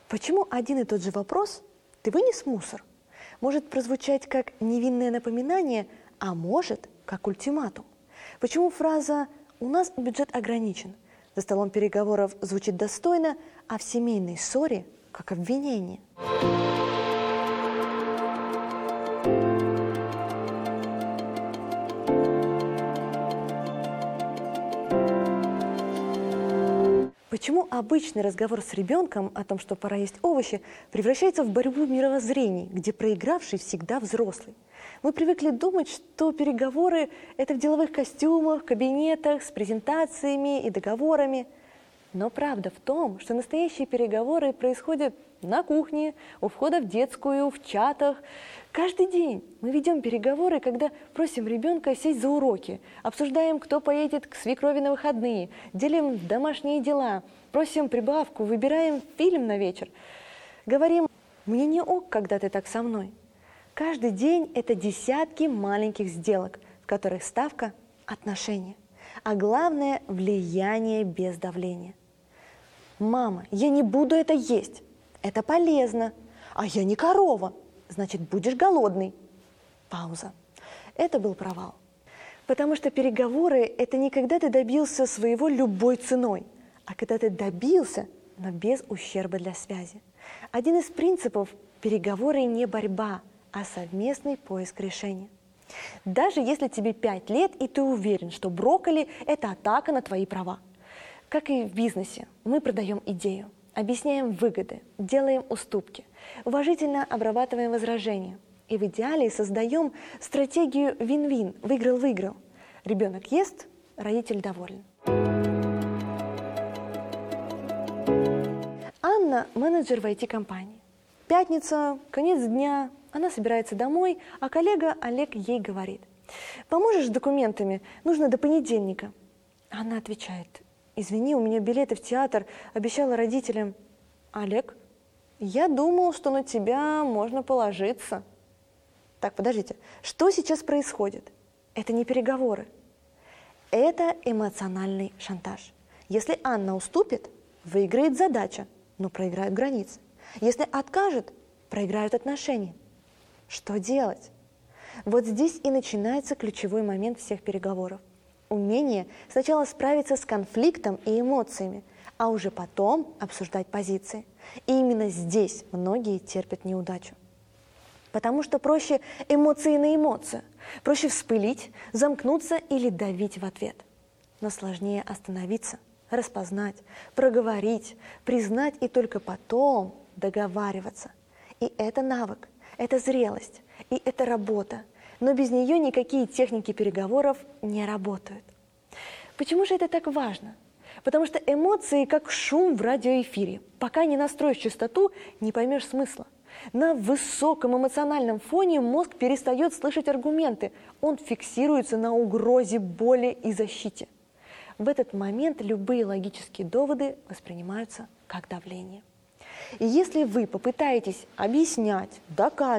Почему один и тот же вопрос «ты вынес мусор?» может прозвучать как невинное напоминание, а может как ультиматум? Почему фраза «у нас бюджет ограничен» за столом переговоров звучит достойно, а в семейной ссоре как обвинение? Почему обычный разговор с ребенком о том, что пора есть овощи, превращается в борьбу мировоззрений, где проигравший всегда взрослый? Мы привыкли думать, что переговоры – это в деловых костюмах, кабинетах, с презентациями и договорами. Но правда в том, что настоящие переговоры происходят на кухне, у входа в детскую, в чатах. Каждый день мы ведем переговоры, когда просим ребенка сесть за уроки, обсуждаем, кто поедет к свекрови на выходные, делим домашние дела, просим прибавку, выбираем фильм на вечер. Говорим «мне не ок, когда ты так со мной». Каждый день это десятки маленьких сделок, в которых ставка – отношения, а главное – влияние без давления. «Мама, я не буду это есть, это полезно, а я не корова, значит, будешь голодный». Пауза. Это был провал. Потому что переговоры – это не когда ты добился своего любой ценой, а когда ты добился, но без ущерба для связи. Один из принципов – переговоры не борьба, а совместный поиск решения. Даже если тебе 5 лет, и ты уверен, что брокколи – это атака на твои права. Как и в бизнесе, мы продаем идею, объясняем выгоды, делаем уступки, уважительно обрабатываем возражения. И в идеале создаем стратегию вин-вин, выиграл-выиграл. Ребенок ест, родитель доволен. Анна – менеджер в IT-компании. Пятница, конец дня, она собирается домой, а коллега Олег ей говорит: «Поможешь с документами? Нужно до понедельника». Она отвечает: «Извини, у меня билеты в театр, обещала родителям». «Олег, я думал, что на тебя можно положиться». Так, подождите, что сейчас происходит? Это не переговоры. Это эмоциональный шантаж. Если Анна уступит, выиграет задача, но проиграют границы. Если откажет, проиграют отношения. Что делать? Вот здесь и начинается ключевой момент всех переговоров. Умение сначала справиться с конфликтом и эмоциями, а уже потом обсуждать позиции. И именно здесь многие терпят неудачу. Потому что проще эмоции на эмоцию, проще вспылить, замкнуться или давить в ответ. Но сложнее остановиться, распознать, проговорить, признать и только потом договариваться. И это навык, это зрелость, и это работа. Но без нее никакие техники переговоров не работают. Почему же это так важно? Потому что эмоции как шум в радиоэфире. Пока не настроишь частоту, не поймешь смысла. На высоком эмоциональном фоне мозг перестает слышать аргументы. Он фиксируется на угрозе, боли и защите. В этот момент любые логические доводы воспринимаются как давление. И если вы попытаетесь объяснять, доказывать,